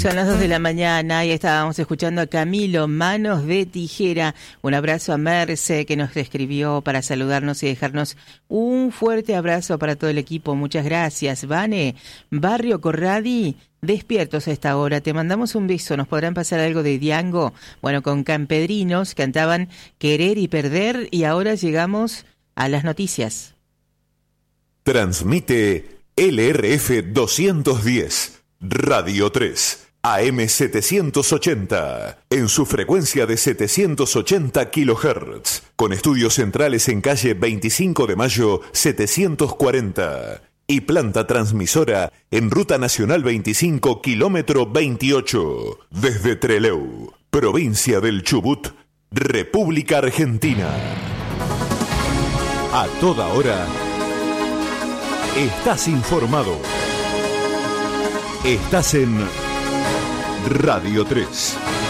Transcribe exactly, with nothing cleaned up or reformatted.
Son las dos de la mañana y estábamos escuchando a Camilo, Manos de Tijera. Un abrazo a Merce, que nos escribió para saludarnos y dejarnos un fuerte abrazo para todo el equipo. Muchas gracias. Vane, Barrio Corradi, despiertos a esta hora. Te mandamos un beso. ¿Nos podrán pasar algo de Diango? Bueno, con Campedrinos cantaban Querer y Perder y ahora llegamos a las noticias. Transmite L R F doscientos diez, Radio tres, A M setecientos ochenta, en su frecuencia de setecientos ochenta kilohertz, con estudios centrales en calle veinticinco de mayo setecientos cuarenta y planta transmisora en Ruta Nacional veinticinco, kilómetro veintiocho, desde Trelew, provincia del Chubut, República Argentina. A toda hora, estás informado. Estás en Radio tres.